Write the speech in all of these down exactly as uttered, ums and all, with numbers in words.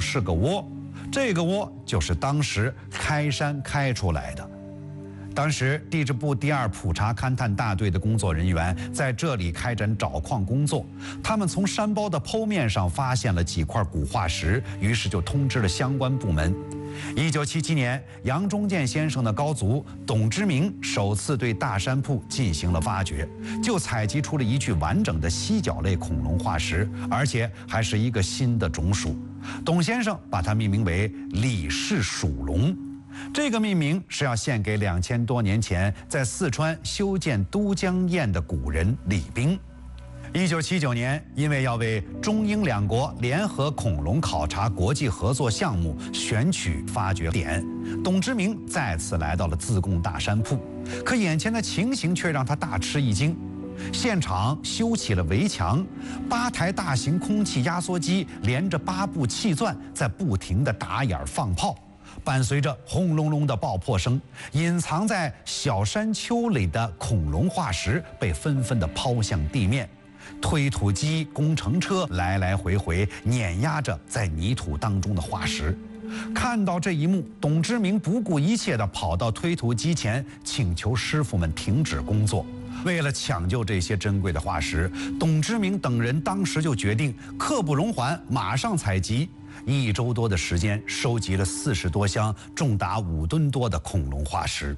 是个窝，这个窝就是当时开山开出来的。当时地质部第二普查勘探大队的工作人员在这里开展找矿工作，他们从山包的剖面上发现了几块古化石，于是就通知了相关部门。一九七七年，杨忠建先生的高祖董之明首次对大山铺进行了发掘，就采集出了一具完整的犀角类恐龙化石，而且还是一个新的种属。董先生把它命名为李氏属龙。这个命名是要献给两千多年前在四川修建都江堰的古人李冰。一九七九年，因为要为中英两国联合恐龙考察国际合作项目选取发掘点，董之明再次来到了自贡大山铺。可眼前的情形却让他大吃一惊。现场修起了围墙，八台大型空气压缩机连着八部气钻在不停地打眼放炮。伴随着轰隆隆的爆破声，隐藏在小山丘里的恐龙化石被纷纷地抛向地面。推土机、工程车来来回回碾压着在泥土当中的化石。看到这一幕，董之明不顾一切地跑到推土机前，请求师傅们停止工作。为了抢救这些珍贵的化石，董之明等人当时就决定刻不容缓，马上采集。一周多的时间，收集了四十多箱重达五吨多的恐龙化石。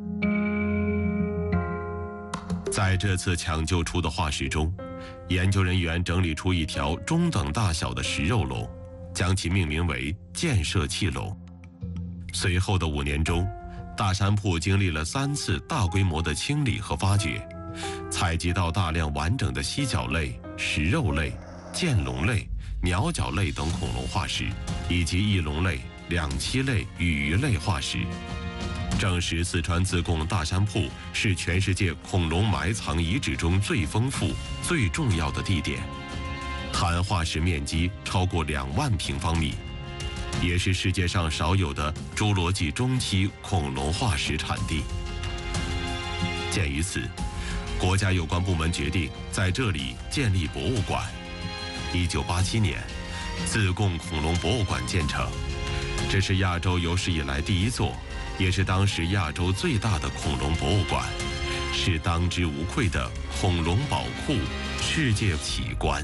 在这次抢救出的化石中，研究人员整理出一条中等大小的食肉龙，将其命名为建设器龙。随后的五年中，大山铺经历了三次大规模的清理和发掘，采集到大量完整的犀角类、食肉类、剑龙类、鸟脚类等恐龙化石，以及翼龙类、两栖类与鱼类化石，证实四川自贡大山铺是全世界恐龙埋藏遗址中最丰富、最重要的地点，含化石面积超过两万平方米，也是世界上少有的侏罗纪中期恐龙化石产地。鉴于此，国家有关部门决定在这里建立博物馆。一九八七年，自贡恐龙博物馆建成，这是亚洲有史以来第一座，也是当时亚洲最大的恐龙博物馆，是当之无愧的恐龙宝库、世界奇观。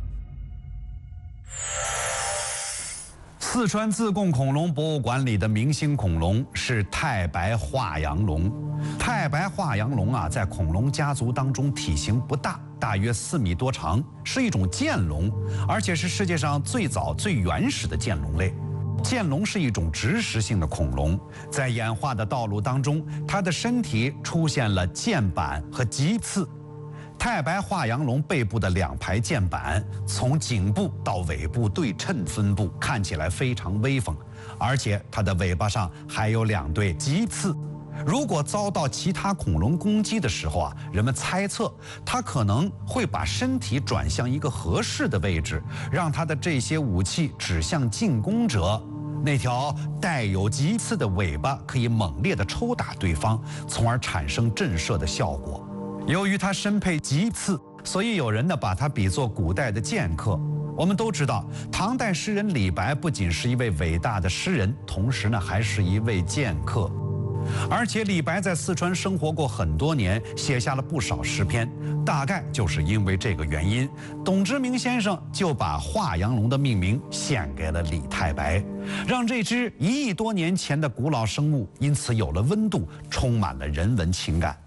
四川自贡恐龙博物馆里的明星恐龙是太白化阳龙。太白化阳龙啊，在恐龙家族当中体型不大，大约四米多长，是一种剑龙，而且是世界上最早最原始的剑龙类。剑龙是一种植食性的恐龙，在演化的道路当中，它的身体出现了剑板和棘刺。太白化阳龙背部的两排剑板从颈部到尾部对称分布，看起来非常威风，而且它的尾巴上还有两对棘刺。如果遭到其他恐龙攻击的时候啊，人们猜测它可能会把身体转向一个合适的位置，让它的这些武器指向进攻者。那条带有棘刺的尾巴可以猛烈地抽打对方，从而产生震慑的效果。由于它身佩棘刺，所以有人呢把它比作古代的剑客。我们都知道，唐代诗人李白不仅是一位伟大的诗人，同时呢还是一位剑客。而且李白在四川生活过很多年，写下了不少诗篇，大概就是因为这个原因，董之明先生就把化阳龙的命名献给了李太白，让这只一亿多年前的古老生物因此有了温度，充满了人文情感。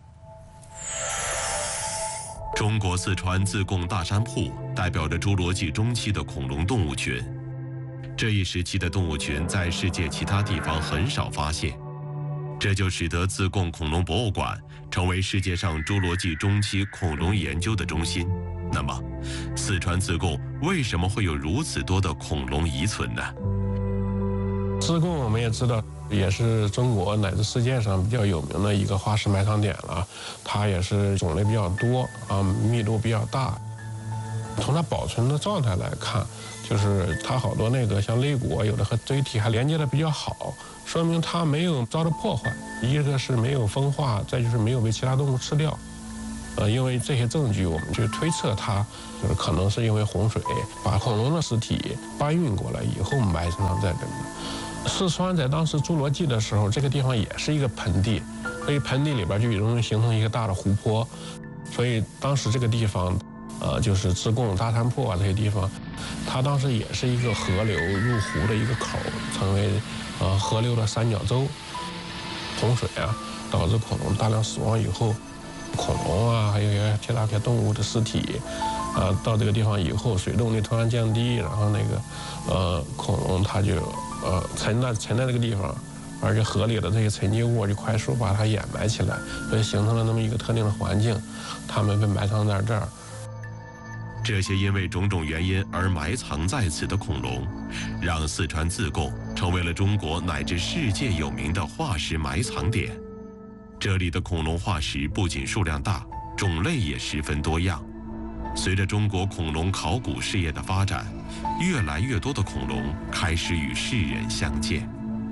中国四川自贡大山铺代表着侏罗纪中期的恐龙动物群，这一时期的动物群在世界其他地方很少发现，这就使得自贡恐龙博物馆成为世界上侏罗纪中期恐龙研究的中心。那么，四川自贡为什么会有如此多的恐龙遗存呢？ 自贡我们也知道，也是中国乃至世界上比较有名的一个化石埋藏点了，它也是种类比较多啊，密度比较大。从它保存的状态来看，就是它好多那个像肋骨，有的和椎体还连接的比较好，说明它没有遭到破坏。一个是没有风化，再就是没有被其他动物吃掉。 呃，因为这些证据，我们去推测它就是可能是因为洪水把恐龙的尸体搬运过来以后埋藏在这里。四川在当时侏罗纪的时候，这个地方也是一个盆地，所以盆地里边就容易形成一个大的湖泊，所以当时这个地方，呃，就是自贡、大山铺啊这些地方，它当时也是一个河流入湖的一个口，成为呃河流的三角洲。洪水啊，导致恐龙大量死亡以后，恐龙啊，还有一些其他些动物的尸体，啊，到这个地方以后，水动力突然降低，然后那个，呃，恐龙它就呃沉在沉在这个地方，而且河里的这些沉积物就快速把它掩埋起来，所以形成了那么一个特定的环境，它们被埋藏在这儿。 这些因为种种原因而埋藏在此的恐龙，让四川自贡成为了中国乃至世界有名的化石埋藏点。这里的恐龙化石不仅数量大，种类也十分多样。随着中国恐龙考古事业的发展，越来越多的恐龙开始与世人相见。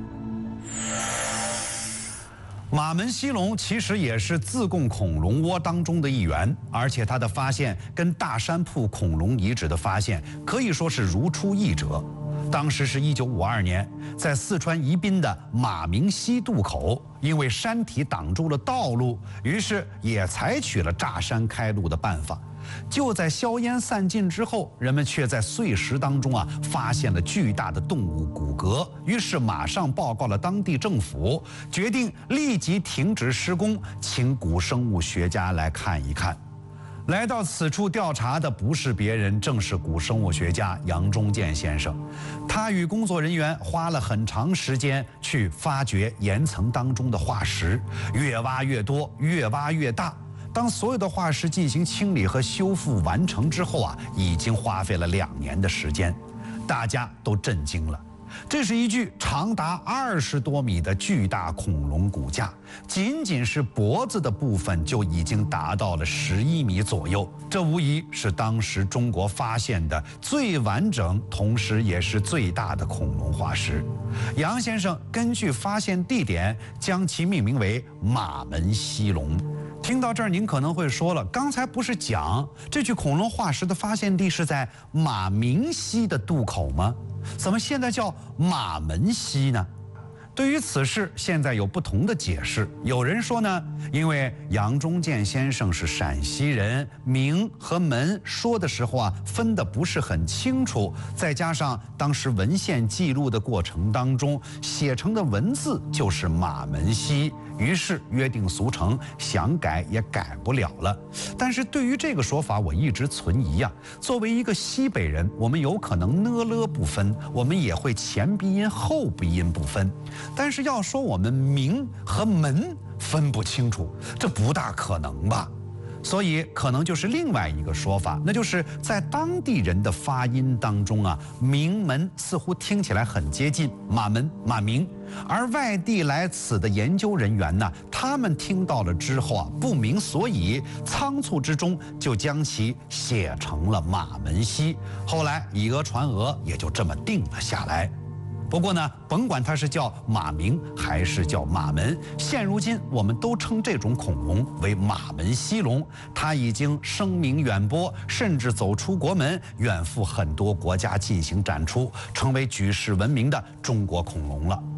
马门溪龙其实也是自贡恐龙窝当中的一员，而且它的发现跟大山铺恐龙遗址的发现可以说是如出一辙。当时是一九五二年，在四川宜宾的马鸣溪渡口，因为山体挡住了道路，于是也采取了炸山开路的办法。就在硝烟散尽之后，人们却在碎石当中啊发现了巨大的动物骨骼，于是马上报告了当地政府，决定立即停止施工，请古生物学家来看一看。来到此处调查的不是别人，正是古生物学家杨忠建先生。他与工作人员花了很长时间去发掘岩层当中的化石，越挖越多，越挖越大。当所有的化石进行清理和修复完成之后啊，已经花费了两年的时间，大家都震惊了。这是一具长达二十多米的巨大恐龙骨架，仅仅是脖子的部分就已经达到了十一米左右。这无疑是当时中国发现的最完整，同时也是最大的恐龙化石。杨先生根据发现地点，将其命名为马门溪龙。听到这儿，您可能会说了，刚才不是讲这具恐龙化石的发现地是在马鸣溪的渡口吗？怎么现在叫马门溪呢？对于此事，现在有不同的解释。有人说呢，因为杨忠建先生是陕西人，名和门说的时候啊，分得不是很清楚，再加上当时文献记录的过程当中写成的文字就是马门溪，于是约定俗成，想改也改不了了。但是对于这个说法，我一直存疑啊。作为一个西北人，我们有可能呢了不分，我们也会前鼻音后鼻音不分。但是要说我们名和门分不清楚，这不大可能吧？所以可能就是另外一个说法，那就是在当地人的发音当中啊，名门似乎听起来很接近马门、马鸣，而外地来此的研究人员呢，他们听到了之后啊，不明所以，仓促之中就将其写成了马门溪，后来以讹传讹，也就这么定了下来。不过呢，甭管它是叫马鸣还是叫马门，现如今我们都称这种恐龙为马门溪龙。它已经声名远播，甚至走出国门，远赴很多国家进行展出，成为举世闻名的中国恐龙了。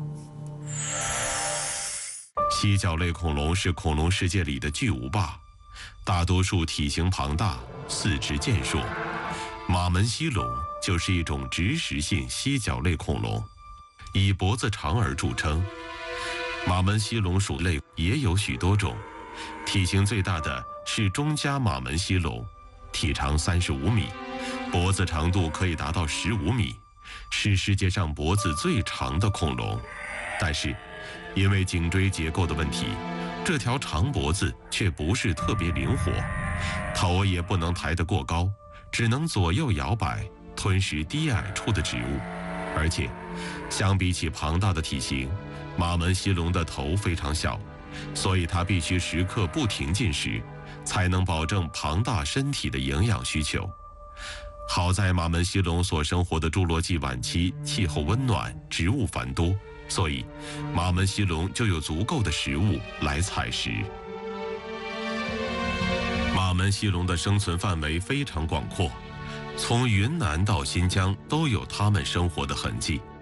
犀角类恐龙是恐龙世界里的巨无霸，大多数体型庞大，四肢健硕。马门溪龙就是一种植食性犀角类恐龙，以脖子长而著称。马门溪龙属类也有许多种，体型最大的是中加马门溪龙，体长三十五米，脖子长度可以达到十五米，是世界上脖子最长的恐龙。但是，因为颈椎结构的问题，这条长脖子却不是特别灵活，头也不能抬得过高，只能左右摇摆，吞食低矮处的植物。而且，相比起庞大的体型，马门溪龙的头非常小，所以它必须时刻不停进食，才能保证庞大身体的营养需求。好在马门溪龙所生活的侏罗纪晚期气候温暖，植物繁多，所以马门溪龙就有足够的食物来采食。马门溪龙的生存范围非常广阔，从云南到新疆都有它们生活的痕迹。